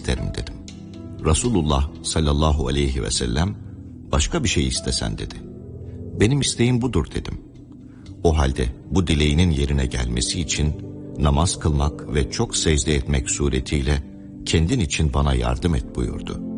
isterim dedim. Resulullah sallallahu aleyhi ve sellem başka bir şey istesen dedi. Benim isteğim budur dedim. O halde bu dileğinin yerine gelmesi için namaz kılmak ve çok secde etmek suretiyle kendin için bana yardım et buyurdu.